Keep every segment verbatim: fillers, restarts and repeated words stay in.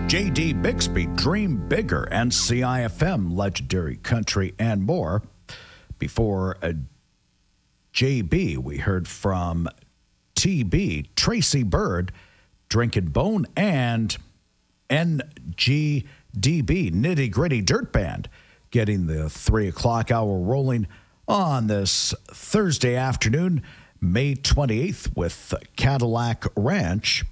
J D Bixby, Dream Bigger, N C I F M, Legendary Country, and more. Before uh, J B, we heard from T B, Tracy Bird, Drinkin' Bone, and N G D B, Nitty Gritty Dirt Band, getting the three o'clock hour rolling on this Thursday afternoon, May twenty-eighth, with Cadillac Ranch.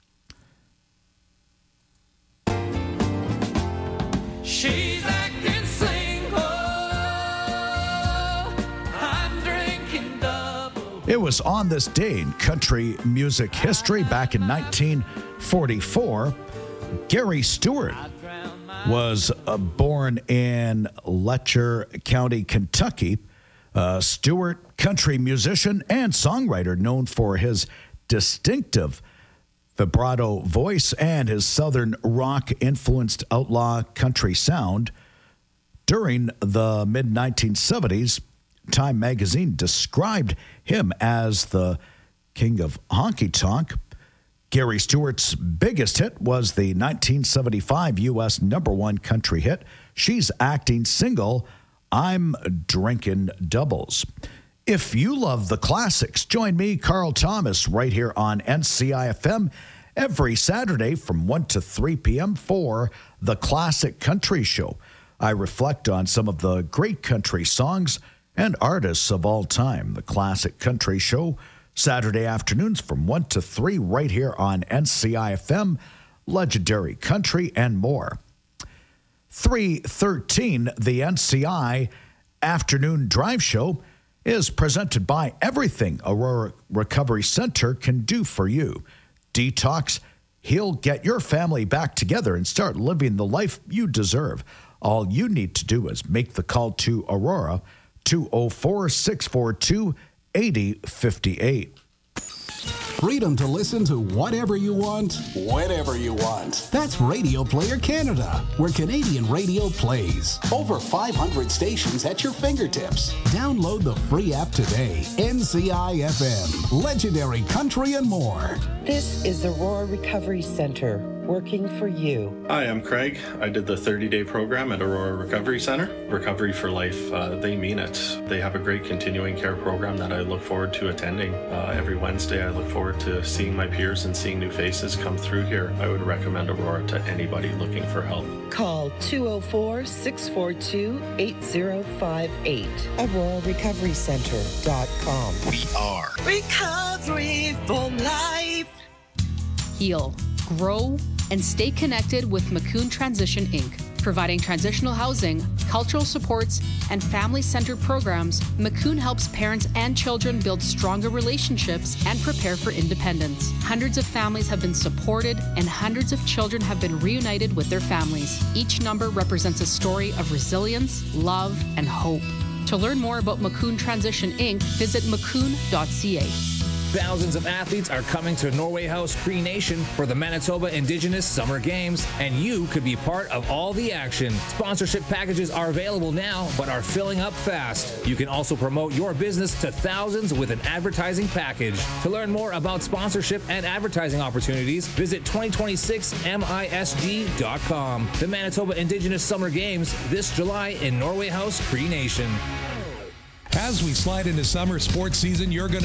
She's acting single. I'm drinking double. It was on this day in country music history back in nineteen forty-four. Gary Stewart was uh, born in Letcher County, Kentucky. Uh, Stewart, country musician and songwriter known for his distinctive vibrato voice and his southern rock-influenced outlaw country sound. During the mid nineteen seventies, Time magazine described him as the king of honky-tonk. Gary Stewart's biggest hit was the nineteen seventy-five U S number one country hit, She's Acting Single, I'm Drinking Doubles. If you love the classics, join me, Carl Thomas, right here on N C I F M every Saturday from one to three p.m. for the Classic Country Show. I reflect on some of the great country songs and artists of all time. The Classic Country Show, Saturday afternoons from one to three right here on N C I F M, Legendary Country, and more. three thirteen, the N C I Afternoon Drive Show is presented by everything Aurora Recovery Center can do for you. Detox, he'll get your family back together and start living the life you deserve. All you need to do is make the call to Aurora, two oh four, six four two, eight oh five eight. Freedom to listen to whatever you want, whenever you want. That's Radio Player Canada, where Canadian radio plays. Over five hundred stations at your fingertips. Download the free app today. N C I F M, Legendary Country, and more. This is Aurora Recovery Center, working for you. Hi, I'm Craig. I did the thirty-day program at Aurora Recovery Center. Recovery for Life, uh, they mean it. They have a great continuing care program that I look forward to attending. Uh, every Wednesday, I look forward to seeing my peers and seeing new faces come through here. I would recommend Aurora to anybody looking for help. Call two oh four, six four two, eight oh five eight. Aurora Recovery Center dot com. We are Recovery for Life. Heal, grow, and stay connected with Macoun Transition Incorporated. Providing transitional housing, cultural supports, and family-centered programs, Macoun helps parents and children build stronger relationships and prepare for independence. Hundreds of families have been supported, and hundreds of children have been reunited with their families. Each number represents a story of resilience, love, and hope. To learn more about Macoun Transition Incorporated, visit macoun dot c a. Thousands of athletes are coming to Norway House Cree Nation for the Manitoba Indigenous Summer Games, and you could be part of all the action. Sponsorship packages are available now, but are filling up fast. You can also promote your business to thousands with an advertising package. To learn more about sponsorship and advertising opportunities, visit twenty twenty-six M I S G dot com. The Manitoba Indigenous Summer Games this July in Norway House Cree Nation. As we slide into summer sports season, you're going to